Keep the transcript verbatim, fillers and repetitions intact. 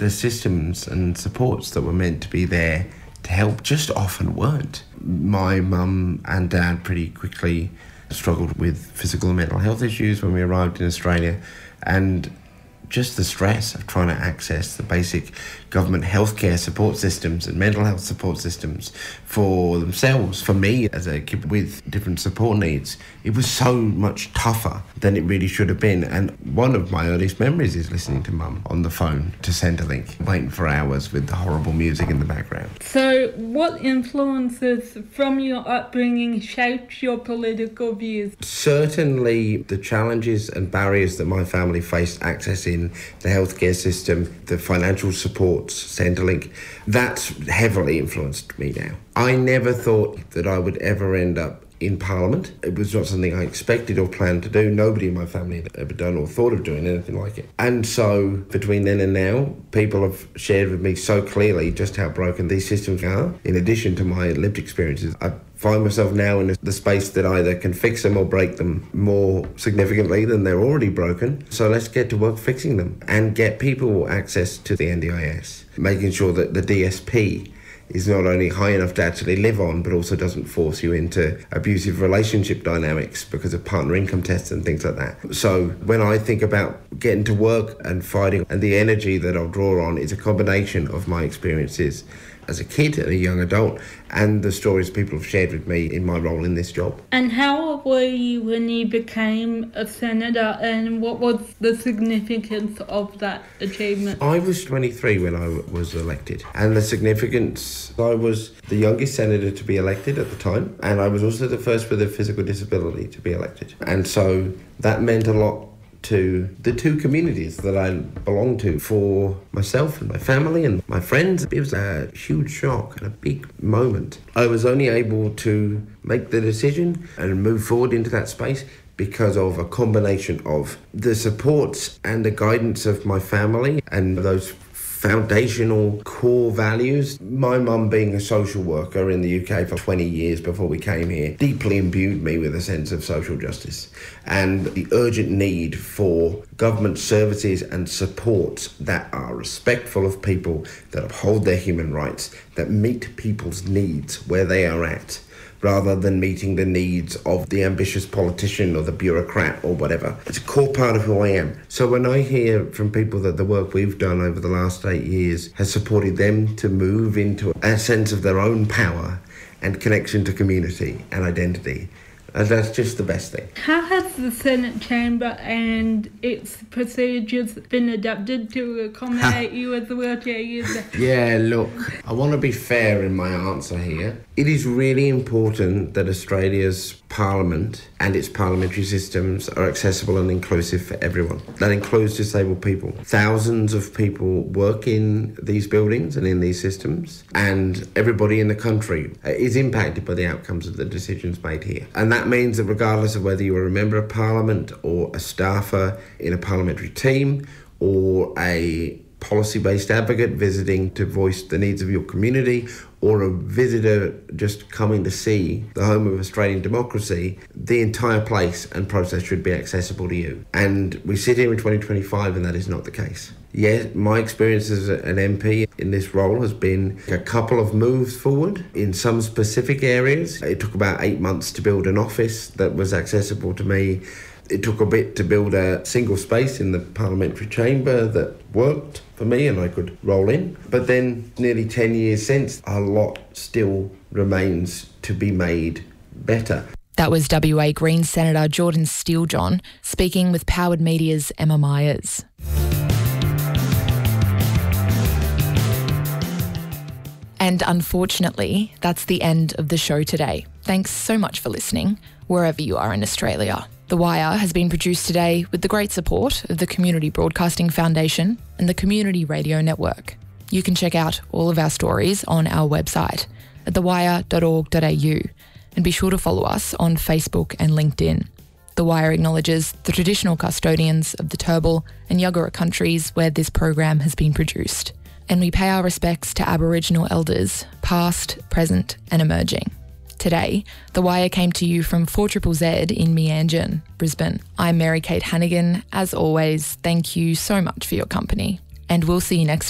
the systems and supports that were meant to be there to help just often weren't. My mum and dad pretty quickly struggled with physical and mental health issues when we arrived in Australia, and just the stress of trying to access the basic government healthcare support systems and mental health support systems for themselves. For me, as a kid with different support needs, it was so much tougher than it really should have been. And one of my earliest memories is listening to Mum on the phone to Centrelink, waiting for hours with the horrible music in the background. So what influences from your upbringing shaped your political views? Certainly the challenges and barriers that my family faced accessing the healthcare system, the financial supports, Centrelink, that's heavily influenced me now. I never thought that I would ever end up in Parliament. It was not something I expected or planned to do. Nobody in my family had ever done or thought of doing anything like it. And so between then and now, people have shared with me so clearly just how broken these systems are. In addition to my lived experiences, I find myself now in the space that either can fix them or break them more significantly than they're already broken. So let's get to work fixing them and get people access to the N D I S, making sure that the D S P is not only high enough to actually live on, but also doesn't force you into abusive relationship dynamics because of partner income tests and things like that. So when I think about getting to work and fighting, and the energy that I'll draw on is a combination of my experiences as a kid and a young adult, and the stories people have shared with me in my role in this job. And how old were you when you became a senator, and what was the significance of that achievement? I was twenty-three when I was elected, and the significance, I was the youngest senator to be elected at the time, and I was also the first with a physical disability to be elected. And so that meant a lot to the two communities that I belong to. For myself and my family and my friends, it was a huge shock and a big moment. I was only able to make the decision and move forward into that space because of a combination of the supports and the guidance of my family and those foundational core values. My mum, being a social worker in the U K for twenty years before we came here, deeply imbued me with a sense of social justice and the urgent need for government services and supports that are respectful of people, that uphold their human rights, that meet people's needs where they are at, rather than meeting the needs of the ambitious politician or the bureaucrat or whatever. It's a core part of who I am. So when I hear from people that the work we've done over the last eight years has supported them to move into a sense of their own power and connection to community and identity, and that's just the best thing. How has the Senate chamber and its procedures been adapted to accommodate you as a wheelchair user? Yeah, look, I want to be fair in my answer here. It is really important that Australia's Parliament and its parliamentary systems are accessible and inclusive for everyone. That includes disabled people. Thousands of people work in these buildings and in these systems, and everybody in the country is impacted by the outcomes of the decisions made here. And that means that regardless of whether you are a member of Parliament or a staffer in a parliamentary team or a policy-based advocate visiting to voice the needs of your community, or a visitor just coming to see the home of Australian democracy, the entire place and process should be accessible to you. And we sit here in twenty twenty-five and that is not the case. Yes, my experience as an M P in this role has been a couple of moves forward in some specific areas. It took about eight months to build an office that was accessible to me. It took a bit to build a single space in the parliamentary chamber that worked for me and I could roll in. But then nearly ten years since, a lot still remains to be made better. That was W A Greens Senator Jordan Steele-John speaking with Powered Media's Emma Myers. And unfortunately, that's the end of the show today. Thanks so much for listening, wherever you are in Australia. The Wire has been produced today with the great support of the Community Broadcasting Foundation and the Community Radio Network. You can check out all of our stories on our website at the wire dot org dot a u and be sure to follow us on Facebook and LinkedIn. The Wire acknowledges the traditional custodians of the Turrbal and Yuggera countries where this program has been produced. And we pay our respects to Aboriginal elders, past, present and emerging. Today, The Wire came to you from four Z Z Z in Meanjin, Brisbane. I'm Mary Kate Hannigan. As always, thank you so much for your company, and we'll see you next time.